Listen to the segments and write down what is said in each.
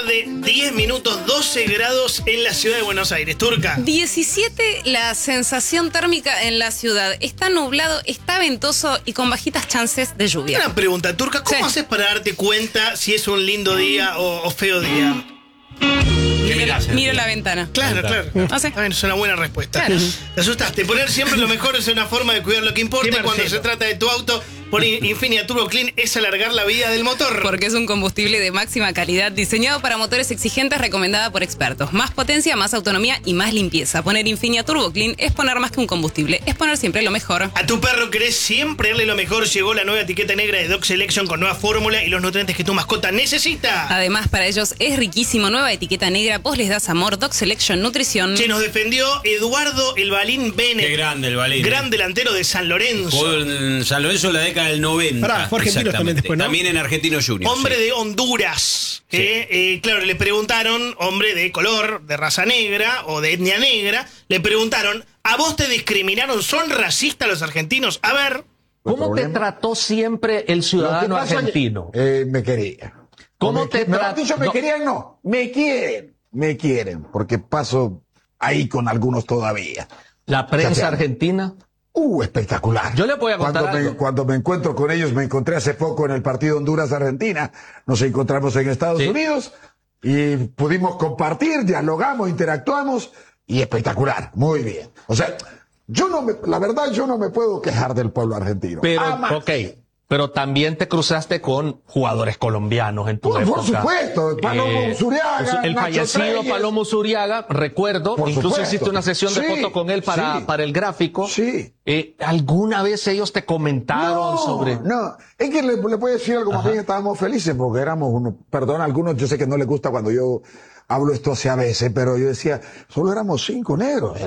tarde, 10 minutos, 12 grados en la ciudad de Buenos Aires. Turca. 17 la sensación térmica en la ciudad. Está nublado, está ventoso y con bajitas chances de lluvia. Una pregunta, Turca, ¿cómo haces para darte cuenta si es un lindo día o feo día? Miro la ventana. Claro. No sé. Es una buena respuesta. Claro. Te asustaste. Poner siempre lo mejor es una forma de cuidar lo que importa. Cuando se trata de tu auto, por Infinity Turbo Clean es alargar la vida del motor. Porque es un combustible de máxima calidad diseñado para motores exigentes, recomendada por expertos. Más potencia, más autonomía y más limpieza. Poner Infinity Turbo Clean es poner más que un combustible, es poner siempre lo mejor. A tu perro querés siempre darle lo mejor. Llegó la nueva etiqueta negra de Dog Selection con nueva fórmula y los nutrientes que tu mascota necesita. Además, para ellos es riquísimo. Nueva etiqueta negra, vos les das amor. Dog Selection Nutrición. Que nos defendió Eduardo el Balín Bennett. Qué grande el Balín. Gran delantero de San Lorenzo. Jugó en San Lorenzo en la década del 90. Pará, fue Argentinos también después, ¿no? También en Argentinos Juniors. Hombre sí. de Honduras. Que, claro, le preguntaron, hombre de color, de raza negra o de etnia negra, le preguntaron, ¿a vos te discriminaron? ¿Son racistas los argentinos? A ver. ¿Cómo te trató siempre el ciudadano argentino? Me quería. ¿Cómo te trató? ¿Me querían? No, me quieren, porque paso ahí con algunos todavía. ¿La prensa argentina? Espectacular. Yo le voy a contar algo. Cuando me encuentro con ellos, me encontré hace poco en el partido Honduras-Argentina, nos encontramos en Estados Unidos y pudimos compartir, dialogamos, interactuamos y espectacular, muy bien. O sea, la verdad yo no me puedo quejar del pueblo argentino. Pero, pero también te cruzaste con jugadores colombianos en tu época. Por supuesto, Palomo Zuriaga, el Nacho fallecido Treyes. Palomo Zuriaga, recuerdo, Por incluso supuesto. hiciste una sesión de fotos con él para el gráfico. Sí. ¿Alguna vez ellos te comentaron sobre...? No, es que le puedo decir algo, más bien estábamos felices porque éramos unos, perdón, algunos yo sé que no les gusta cuando yo hablo esto así a veces, pero yo decía, solo éramos 5 negros,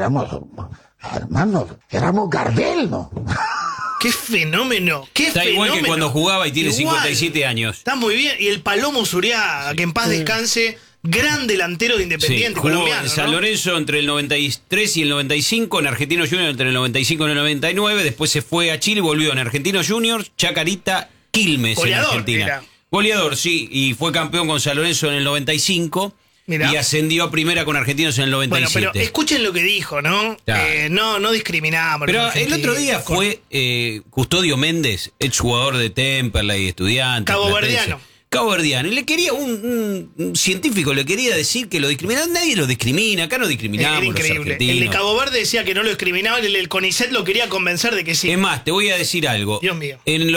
hermanos, éramos Gardel, ¿no? ¡Qué fenómeno! Está igual que cuando jugaba y tiene 57 años. Está muy bien. Y el Palomo Zuriaga, que en paz descanse, gran delantero de Independiente jugó colombiano, en San ¿no? Lorenzo entre el 93 y el 95, en Argentinos Juniors entre el 95 y el 99, después se fue a Chile y volvió en Argentinos Juniors, Chacarita, Quilmes. Goleador, en Argentina. era. Goleador, sí, y fue campeón con San Lorenzo en el 95. Mirá. Y ascendió a primera con Argentinos en el 97. Bueno, pero escuchen lo que dijo, ¿no? Claro. No discriminamos. Pero el otro día fue Custodio Méndez, exjugador de Temperley, estudiante. Caboverdiano. Caboverdiano. Y le quería, un científico le quería decir que lo discriminaban. Nadie lo discrimina, acá no discriminamos. Era increíble. Los argentinos. El de Cabo Verde decía que no lo discriminaban, el CONICET lo quería convencer de que sí. Es más, te voy a decir algo. Dios mío. En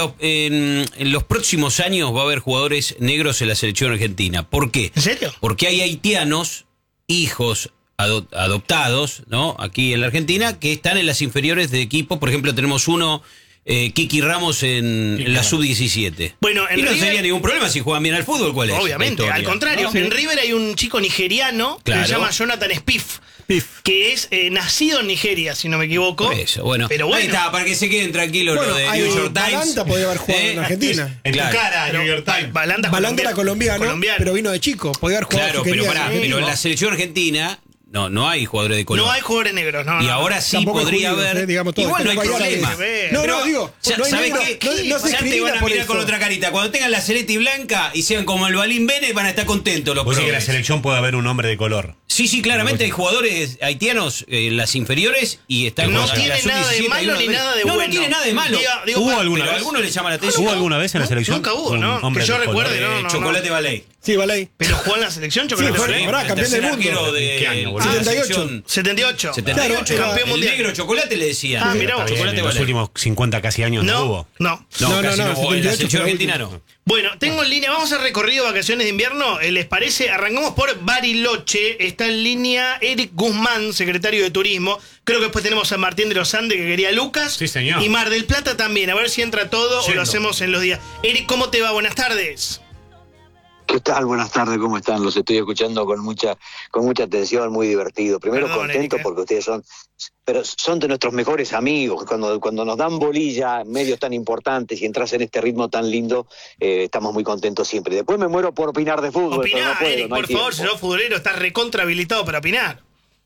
los próximos años va a haber jugadores negros en la selección argentina. ¿Por qué? ¿En serio? Porque hay haitianos, hijos adoptados, ¿no? Aquí en la Argentina, que están en las inferiores de equipo. Por ejemplo, tenemos uno, Kiki Ramos en la sub-17. Bueno, en y no River sería ningún problema si juegan bien al fútbol, ¿cuál es? Obviamente, al contrario. ¿No? En River hay un chico nigeriano que se llama Jonathan Spiff, que es nacido en Nigeria, si no me equivoco. Por eso, bueno. Pero bueno. Ahí está, para que se queden tranquilos Bueno, lo de hay New York Times. Balanta podía haber jugado en Argentina. En Claro. tu cara, New York Times. Balanta era colombiano, pero vino de chico. Podía haber jugado Claro, si pero quería. pará, pero en la selección argentina no hay jugadores de color. No hay jugadores negros, no. Y ahora sí Tampoco hay podría judíos, haber. digamos todo. Igual no hay Tampoco hay problema. árabes. No, digo, no hay ¿sabés negro, qué? no se Ya te discrimina van a por mirar eso. con otra carita. Cuando tengan la celeste y blanca y sean como el Balín Bennett, van a estar contentos los Vos decís que en la progres. selección puede haber un hombre de color. Sí, claramente hay jugadores haitianos en las inferiores y están No en la tiene sub-17, nada de hay malo unos ni nada de no, bueno. No tiene nada de malo. Digo, ¿Hubo alguna pero a vez? algunos les llama la atención. ¿Hubo alguna vez en la selección? Nunca hubo, un ¿no? hombre Que yo de color? recuerde, no. Chocolate Ballet. Sí, Balay. Pero jugó en la selección, Sí, Chocolate fue- Ballet. pará, El campeón del tercer mundo. arquero ¿En qué año, de boludo? la 78. selección 78. 78, Claro, campeón el mundial. negro chocolate le decía. Ah, mirá vos. Está bien, Chocolate en los Ballet. últimos 50 casi años no hubo. No. No, No, casi no, no. En la 78 selección fue la argentina última. no. Bueno, tengo en línea, vamos a recorrido vacaciones de invierno, ¿les parece? Arrancamos por Bariloche, está en línea Eric Guzmán, secretario de Turismo, creo que después tenemos San Martín de los Andes, que quería Lucas, Sí, señor. y Mar del Plata también, a ver si entra todo o Yendo. lo hacemos en los días. Eric, ¿cómo te va? Buenas tardes. ¿Qué tal? Buenas tardes, ¿cómo están? Los estoy escuchando con mucha atención, muy divertido. Primero Perdón, contento Erika. porque ustedes son de nuestros mejores amigos. Cuando nos dan bolilla, medios tan importantes y entras en este ritmo tan lindo, estamos muy contentos siempre. Después me muero por opinar de fútbol, pero Opiná, no puedo, Eric, no hay por favor, si tiempo. sos futbolero, estás recontra habilitado para opinar.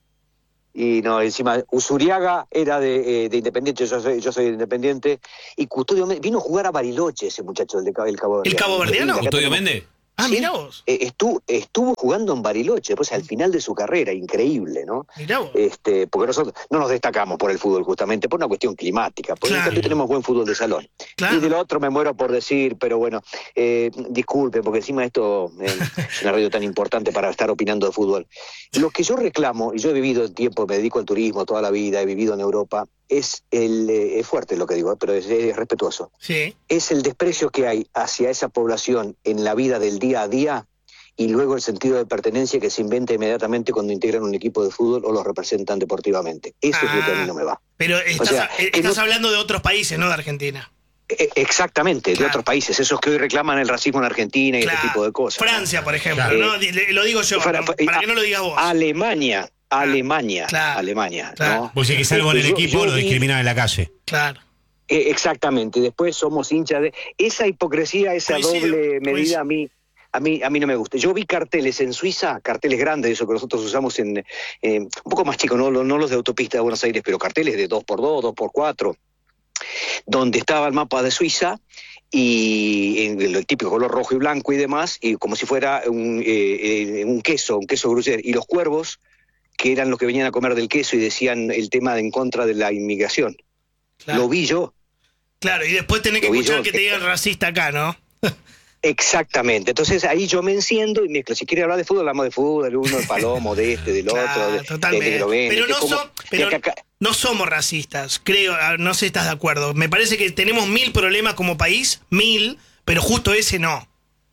Y no, encima, Usuriaga era de Independiente, yo soy de Independiente, y Custodio vino a jugar a Bariloche ese muchacho, el Cabo Verde. ¿El caboverdiano? ¿Custodio Méndez? Ah, mirá vos. Estuvo jugando en Bariloche, después al final de su carrera, increíble, ¿no? Mirá vos. Porque nosotros no nos destacamos por el fútbol justamente, por una cuestión climática, porque en cambio tenemos buen fútbol de salón. Claro. Y de lo otro me muero por decir, pero bueno, disculpe, porque encima esto es una radio tan importante para estar opinando de fútbol. Lo que yo reclamo, y yo he vivido tiempo, me dedico al turismo toda la vida, he vivido en Europa, es fuerte lo que digo, pero es respetuoso. Sí. Es el desprecio que hay hacia esa población en la vida del día a día y luego el sentido de pertenencia que se inventa inmediatamente cuando integran un equipo de fútbol o los representan deportivamente. Eso es lo que a mí no me va. Pero estás hablando de otros países, no de Argentina. Exactamente, de otros países, esos que hoy reclaman el racismo en Argentina y este tipo de cosas. Francia, por ejemplo, ¿no? Lo digo yo, para que no lo digas vos. Alemania, ¿no? Vos decís que salvo en el equipo lo discriminan en la calle. Claro. Exactamente, después somos hinchas de... Esa hipocresía, esa doble medida a mí no me gusta. Yo vi carteles en Suiza, carteles grandes, eso que nosotros usamos un poco más chicos, no los de autopista de Buenos Aires, pero carteles de 2x2, 2x4, donde estaba el mapa de Suiza y en el típico color rojo y blanco y demás, y como si fuera un queso gruyère, y los cuervos, que eran los que venían a comer del queso y decían el tema de en contra de la inmigración. Claro. Lo vi yo. Claro, y después tenés que escuchar que te digan racista acá, ¿no? Exactamente, entonces ahí yo me enciendo y mezclo. Si quiere hablar de fútbol, hablamos de fútbol, uno del Palomo, del otro, totalmente. No somos racistas, creo, no sé si estás de acuerdo. Me parece que tenemos 1000 problemas como país, 1000, pero justo ese no.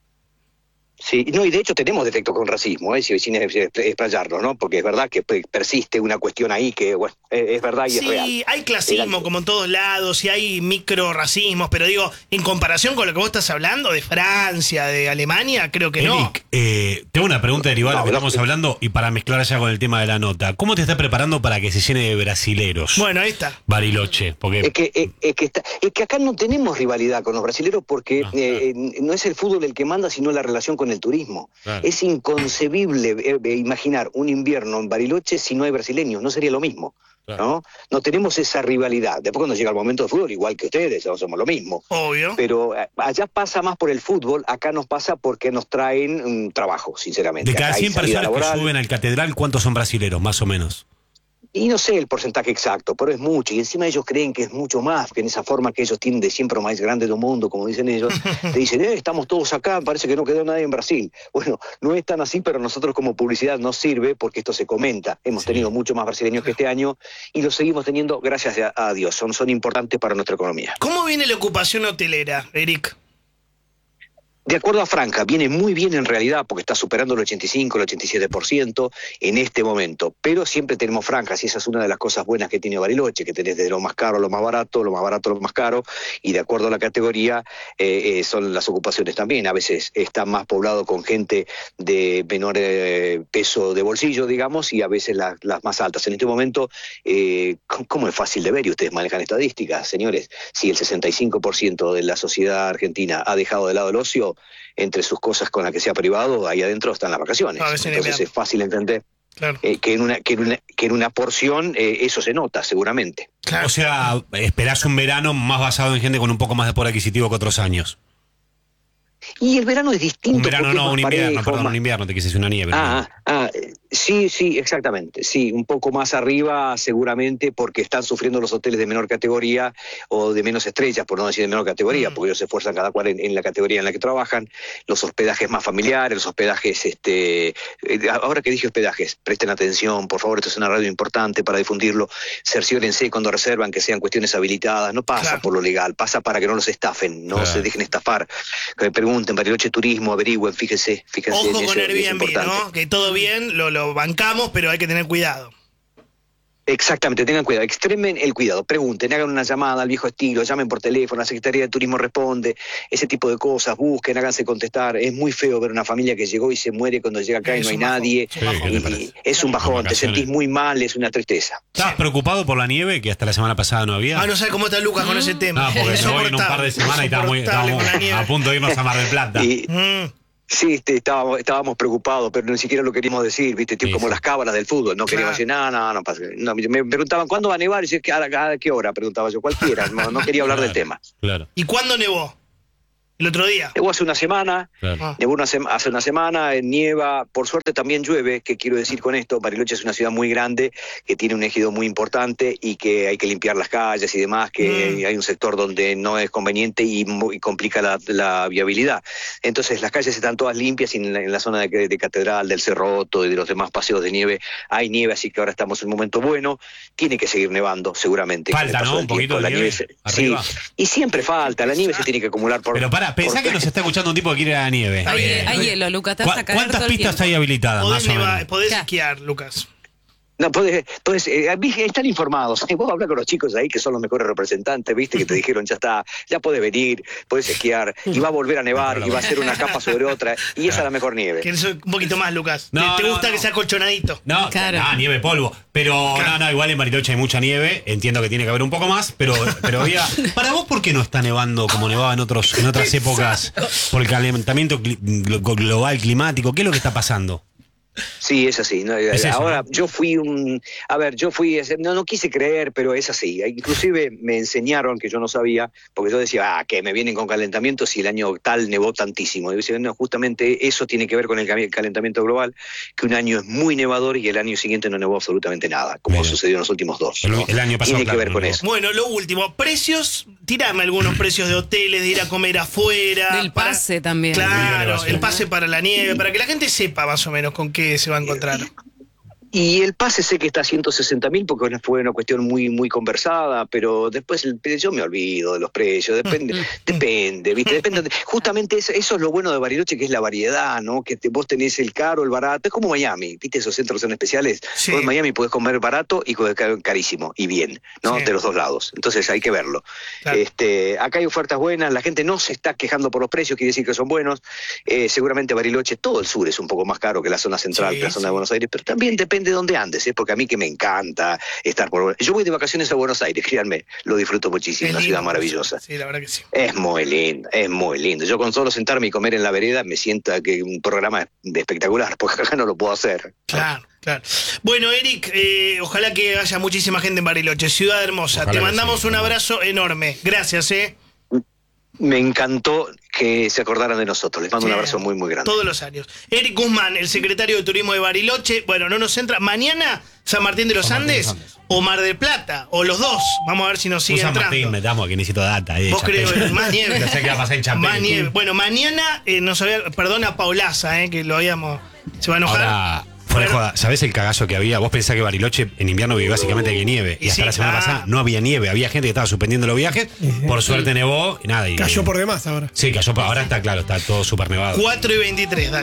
Sí, no, y de hecho tenemos defectos con racismo, sin explayarlo, ¿no? Porque es verdad que persiste una cuestión ahí que, bueno, es verdad y es real. Sí, hay clasismo como en todos lados y hay micro racismos, pero digo, en comparación con lo que vos estás hablando de Francia, de Alemania, creo que Eric, tengo una pregunta derivada de lo que estamos hablando y para mezclar ya con el tema de la nota. ¿Cómo te estás preparando para que se llene de brasileros? Bueno, ahí está. Bariloche, porque... Es que acá no tenemos rivalidad con los brasileros porque no es el fútbol el que manda, sino la relación con el turismo. Claro. Es inconcebible imaginar un invierno en Bariloche si no hay brasileños, no sería lo mismo. Claro. No tenemos esa rivalidad. Después cuando llega el momento de fútbol, igual que ustedes, somos lo mismo. Obvio. Pero allá pasa más por el fútbol, acá nos pasa porque nos traen un trabajo, sinceramente. De cada acá 100 personas que suben al Catedral, ¿cuántos son brasileros, más o menos? Y no sé el porcentaje exacto, pero es mucho. Y encima ellos creen que es mucho más, que en esa forma que ellos tienen de siempre lo más grande del mundo, como dicen ellos, te dicen, estamos todos acá, parece que no quedó nadie en Brasil. Bueno, no es tan así, pero nosotros como publicidad nos sirve porque esto se comenta. Hemos tenido mucho más brasileños que este año y lo seguimos teniendo gracias a Dios. Son importantes para nuestra economía. ¿Cómo viene la ocupación hotelera, Eric? De acuerdo a Franja, viene muy bien en realidad porque está superando el 85, el 87% en este momento, pero siempre tenemos franjas y esa es una de las cosas buenas que tiene Bariloche, que tenés desde lo más caro a lo más barato, lo más barato a lo más caro, y de acuerdo a la categoría son las ocupaciones también. A veces está más poblado con gente de menor peso de bolsillo, digamos, y a veces las más altas. En este momento, ¿cómo es fácil de ver? Y ustedes manejan estadísticas, señores. Si el 65% de la sociedad argentina ha dejado de lado el ocio, entre sus cosas con las que se ha privado, ahí adentro están las vacaciones. Entonces es fácil entender que en una porción eso se nota seguramente. Claro. O sea, esperás un verano más basado en gente con un poco más de poder adquisitivo que otros años. Y el verano es distinto. Un verano no, un invierno, perdón, un invierno, te quise decir una nieve. Sí, exactamente. Sí, un poco más arriba seguramente porque están sufriendo los hoteles de menor categoría o de menos estrellas, por no decir de menor categoría, porque ellos se esfuerzan cada cual en la categoría en la que trabajan. Los hospedajes más familiares, los hospedajes, ahora que dije hospedajes, presten atención, por favor, esto es una radio importante para difundirlo. Cerciórense cuando reservan que sean cuestiones habilitadas, no pasa por lo legal, pasa para que no los estafen, no se dejen estafar. Que me pregunten, Bariloche Turismo, averigüen, fíjense. Ojo con Airbnb, ¿no? Que todo bien, lo bancamos, pero hay que tener cuidado. Exactamente, tengan cuidado, extremen el cuidado, pregunten, hagan una llamada al viejo estilo, llamen por teléfono, la Secretaría de Turismo responde, ese tipo de cosas, busquen, háganse contestar. Es muy feo ver una familia que llegó y se muere cuando llega acá y no hay nadie. Es un bajón, te sentís muy mal, es una tristeza. ¿Estabas preocupado por la nieve que hasta la semana pasada no había? No sé cómo está Lucas con ese tema. No, porque yo voy en un par de semanas y estábamos a punto de irnos a Mar del Plata. Sí, estábamos preocupados, pero ni siquiera lo queríamos decir, ¿viste? Como las cábalas del fútbol, no queríamos decir, no pasa. No, me preguntaban, ¿cuándo va a nevar? Y yo, ¿a qué hora? Preguntaba yo, cualquiera, no quería hablar del tema. Claro. ¿Y cuándo nevó? El otro día. Nevó hace una semana, Claro. nevó hace una semana, nieva, por suerte también llueve. ¿Qué quiero decir con esto? Bariloche es una ciudad muy grande, que tiene un ejido muy importante y que hay que limpiar las calles y demás, que hay un sector donde no es conveniente y complica la viabilidad. Entonces las calles están todas limpias y en la zona de Catedral, del Cerroto y de los demás paseos de nieve hay nieve, así que ahora estamos en un momento bueno. Tiene que seguir nevando, seguramente. Falta, ¿no? Un poquito de nieve arriba. Sí, y siempre falta, la nieve se tiene que acumular por... Pero pensá que nos está escuchando un tipo que quiere ir a la nieve. Hay hielo, Lucas, te vas a caer ¿Cuántas todo el pistas tiempo. hay habilitadas, más o menos? Podés esquiar, Lucas. No, están informados. Vos hablas con los chicos ahí que son los mejores representantes, viste, que te dijeron ya podés venir, podés esquiar, y va a volver a nevar, y va a ser una capa sobre otra, y esa es la mejor nieve. ¿Querés un poquito más, Lucas? No, ¿Te gusta no. que sea colchonadito? No, nieve, polvo. Pero no, igual en Bariloche hay mucha nieve. Entiendo que tiene que haber un poco más, pero había. Para vos, ¿por qué no está nevando como nevaba en otras épocas? Por el calentamiento global climático. ¿Qué es lo que está pasando? Sí, es así. ¿No? Es eso, ahora, ¿no? yo fui, no quise creer, pero es así. Inclusive me enseñaron, que yo no sabía, porque yo decía, que me vienen con calentamiento si el año tal nevó tantísimo. Y yo decía, no, justamente eso tiene que ver con el calentamiento global, que un año es muy nevador y el año siguiente no nevó absolutamente nada, como sucedió en los últimos dos. ¿no? El año pasado, tiene que ver claro, con no eso. Bueno, lo último, precios, tirame algunos precios de hoteles, de ir a comer afuera. Del pase también. Claro, el pase para la nieve, para que la gente sepa más o menos con qué se va a encontrar. Y el pase sé que está a 160.000 porque fue una cuestión muy muy conversada, pero después yo me olvido de los precios, depende, ¿viste? Depende. Justamente eso es lo bueno de Bariloche, que es la variedad, ¿no? Que vos tenés el caro, el barato, es como Miami, ¿viste? Esos centros son especiales. Sí. Vos en Miami podés comer barato y carísimo, y bien, ¿no? Sí. De los dos lados. Entonces hay que verlo. Claro. Acá hay ofertas buenas, la gente no se está quejando por los precios, quiere decir que son buenos. Seguramente Bariloche, todo el sur es un poco más caro que la zona central, Sí, que la zona sí. de Buenos Aires, pero también depende de dónde andes, porque a mí que me encanta estar por... Yo voy de vacaciones a Buenos Aires, créanme, lo disfruto muchísimo, Es una lindo, ciudad maravillosa. Sí, la verdad que sí. Es muy lindo, es muy lindo. Yo con solo sentarme y comer en la vereda me siento que un programa espectacular, porque acá no lo puedo hacer. Claro, claro. Bueno, Eric, ojalá que haya muchísima gente en Bariloche, ciudad hermosa. Ojalá Te que mandamos sí, un abrazo enorme. Gracias, Me encantó que se acordaran de nosotros. Les mando un abrazo muy, muy grande. Todos los años. Eric Guzmán, el secretario de Turismo de Bariloche. Bueno, no nos entra. Mañana, San Martín de los Andes o Mar del Plata, o los dos. Vamos a ver si nos sigue San entrando. Martín, metamos que necesito data. Vos crees, más nieve. No sé qué va a pasar en Champén. Más nieve. Bueno, mañana perdona Paulaza, que lo habíamos. Se va a enojar. Ahora, fuera de joda, ¿sabés el cagazo que había? Vos pensás que Bariloche en invierno vive básicamente de nieve. Y Y hasta sí, la semana pasada no había nieve. Había gente que estaba suspendiendo los viajes. Por suerte nevó y nada. Cayó por demás ahora. Sí, cayó. Ahora está claro, está todo súper nevado. 4:23, dale.